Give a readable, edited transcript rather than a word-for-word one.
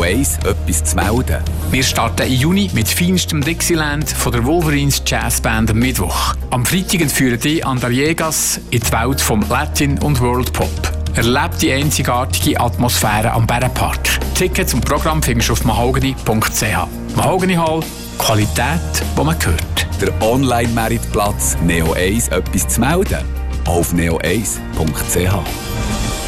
1 etwas zu melden? Wir starten im Juni mit feinstem Dixieland von der Wolverines Jazzband am Mittwoch. Am Freitag entführen die Andaliegas in die Welt vom Latin und World Pop. Erlebt die einzigartige Atmosphäre am Bärenpark. Tickets und Programm findest du auf mahogany.ch. Mahogany Hall, Qualität, die man hört. Der Online-Meritplatz Neo 1 etwas zu melden? Auf neo1.ch.